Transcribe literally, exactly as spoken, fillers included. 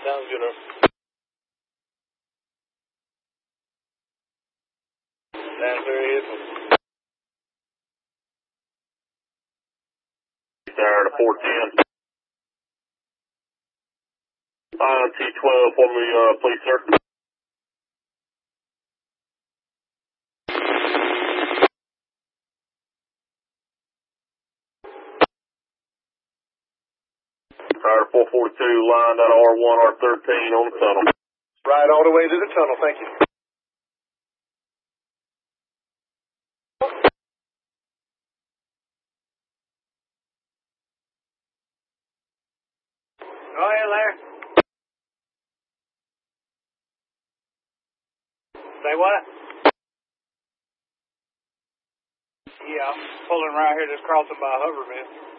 Sounds good, sir. That's very useful. There to four ten. Uh, T twelve for me, uh, please, sir. Alright, four forty-two, line out R one, R thirteen on the tunnel. Right all the way to the tunnel, thank you. Go ahead, Larry. Say what? Yeah, I'm pulling right here, just crossing by Hooverville.